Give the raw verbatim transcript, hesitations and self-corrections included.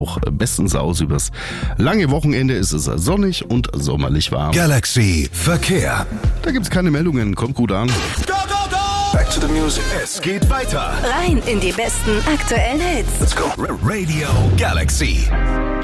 auch bestens aus. Übers lange Wochenende ist es sonnig und sommerlich warm. Galaxy Verkehr. Da gibt's keine Meldungen, kommt gut an. Go, go, go! Back to the music. Es geht weiter. Rein in die besten aktuellen Hits. Let's go. Radio Galaxy.